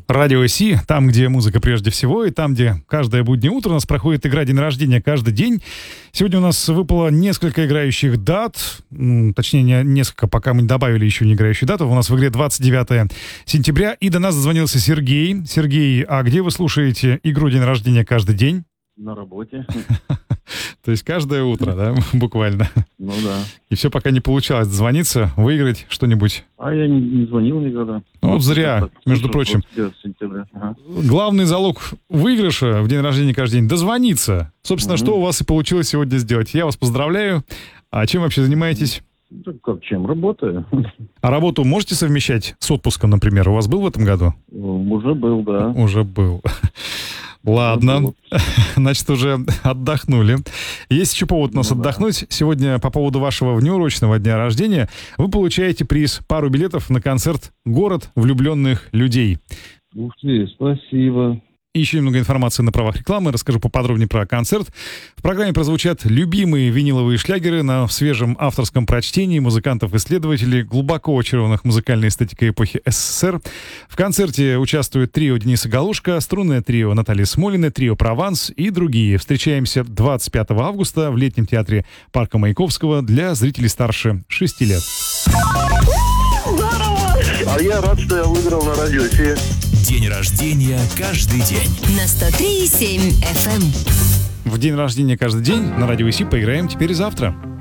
Радио Си, там, где музыка прежде всего, и там, где каждое буднее утро у нас проходит игра «День рождения» каждый день. Сегодня у нас выпало несколько играющих дат, точнее, несколько, пока мы не добавили еще не играющие даты. У нас в игре 29 сентября, и до нас дозвонился Сергей. Сергей, а где вы слушаете игру «День рождения» каждый день? На работе. То есть каждое утро, да, буквально? Ну да. И все пока не получалось дозвониться, выиграть что-нибудь? А я не звонил никогда. Ну вот зря, между прочим. Ага. Главный залог выигрыша в день рождения каждый день — дозвониться. Собственно, что у вас и получилось сегодня сделать. Я вас поздравляю. А чем вообще занимаетесь? Да как чем? Работаю. А работу можете совмещать с отпуском, например? У вас был в этом году? Уже был, да. Уже был. Ладно, значит, уже отдохнули. Есть еще повод у нас отдохнуть. Сегодня по поводу вашего внеурочного дня рождения вы получаете приз — пару билетов на концерт «Город влюбленных людей». Ух ты, спасибо. И еще немного информации на правах рекламы. Расскажу поподробнее про концерт. В программе прозвучат любимые виниловые шлягеры в свежем авторском прочтении музыкантов-исследователей, глубоко очарованных музыкальной эстетикой эпохи СССР. В концерте участвуют трио Дениса Галушка, струнное трио Натальи Смолиной, трио «Прованс» и другие. Встречаемся 25 августа в летнем театре Парка Маяковского для зрителей старше 6 лет. А я рад, что я выиграл на радио Си. День рождения каждый день. На 103,7 FM. В день рождения каждый день на радио Си поиграем теперь завтра.